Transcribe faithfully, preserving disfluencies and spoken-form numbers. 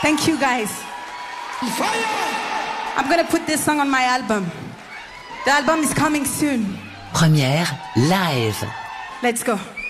Thank you guys. Fire! I'm gonna put this song on my album. The album is coming soon. Première live. Let's go.